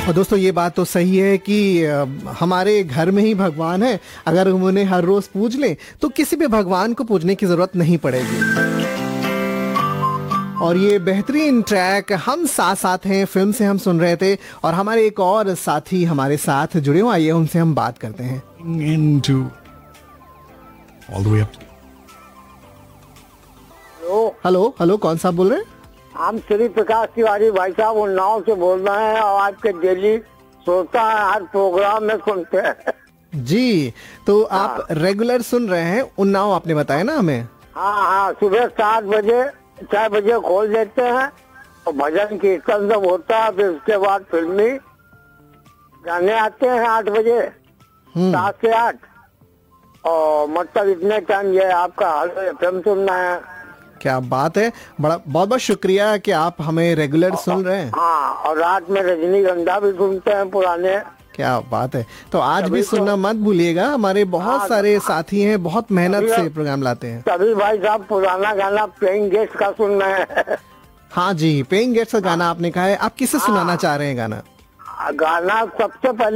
और दोस्तों ये बात तो सही है कि हमारे घर में ही भगवान है। अगर हम उन्हें हर रोज पूज लें तो किसी भी भगवान को पूजने की जरूरत नहीं पड़ेगी। और ये बेहतरीन ट्रैक हम साथ साथ हैं फिल्म से हम सुन रहे थे और हमारे एक और साथी हमारे साथ जुड़े हुए, आइए उनसे हम बात करते हैं। Into all the way up. Hello hello, कौन साहब बोल रहे हैं? हम श्री प्रकाश तिवारी भाई साहब उन्नाव से बोल रहे हैं और आपके डेली श्रोता है, हर प्रोग्राम में सुनते हैं। जी, तो आप रेगुलर सुन रहे हैं उन्नाव, आपने बताया ना हमें। हाँ, सुबह 7 बजे 6 बजे खोल देते हैं और भजन कीर्तन सब होता है। फिर उसके बाद फिल्मी गाने आते हैं 8 बजे, 7 से 8। और मतलब इतने टाइम ये आपका हर फिल्म सुनना है। क्या बात है, बड़ा बहुत बहुत शुक्रिया कि आप हमें रेगुलर सुन रहे हैं। हाँ, और रात में रजनीगंधा भी सुनते हैं पुराने। क्या बात है, तो आज भी सुनना मत भूलिएगा। हमारे बहुत सारे साथी हैं, बहुत मेहनत से प्रोग्राम लाते हैं। तभी भाई साहब पुराना गाना प्लेइंग गेस्ट का सुन रहे हैं। हाँ जी, पेइंग गेस्ट का गाना आपने कहा है, आप किसे सुनाना चाह रहे हैं गाना? गाना सबसे पहले